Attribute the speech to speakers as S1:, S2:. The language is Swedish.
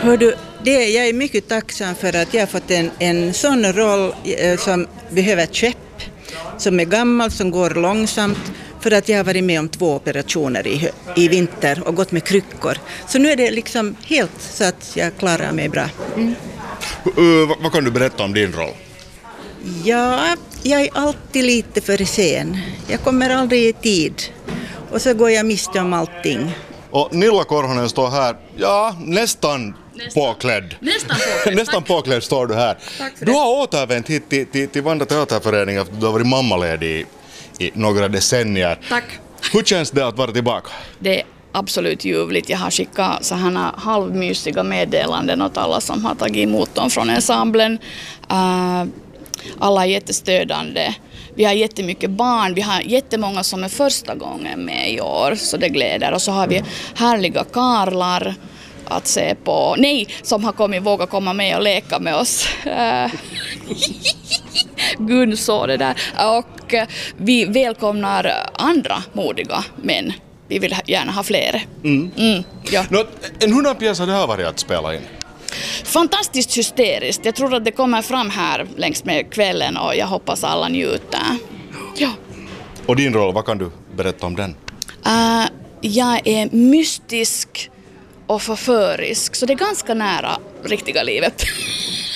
S1: Hör du, jag är mycket tacksam för att jag har fått en sån roll som behöver ett skepp, som är gammal, som går långsamt, för att jag har varit med om 2 operationer i vinter och gått med kryckor. Så nu är det liksom helt så att jag klarar mig bra.
S2: Vad kan du berätta om din roll?
S1: Ja, jag är alltid lite för sen. Jag kommer aldrig i tid. Och så går jag miste om allting.
S2: Och Nilla Korhonen står här, nästan påklädd. Nästan påklädd står du här. Du har återvänt hit till Vanda teaterföreningen efter att du har varit mammaledig i några decennier.
S3: Tack.
S2: Hur känns det att vara tillbaka?
S3: Det är absolut ljuvligt. Jag har skickat så här halvmysiga meddelanden åt alla som har tagit emot dem från ensemblen. Alla är jättestödande. Vi har jättemycket barn. Vi har jättemånga som är första gången med i år, så det gläder. Och så har vi härliga karlar att se på. Nej, som har vågat komma med och leka med oss. Gun så det där. Och vi välkomnar andra modiga män. Vi vill gärna ha fler. Ja.
S2: En hurdant har det här varit att spela in?
S3: Fantastiskt hysteriskt. Jag tror att det kommer fram här längs med kvällen och jag hoppas alla njuter. Ja.
S2: Och din roll, vad kan du berätta om den?
S3: Jag är mystisk och förförisk, så det är ganska nära riktiga livet.